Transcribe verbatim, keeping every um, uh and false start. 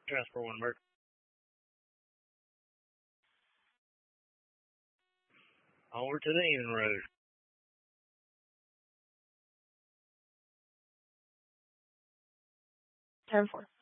Transport one, Mark. Onward to the Enon Road. ten four.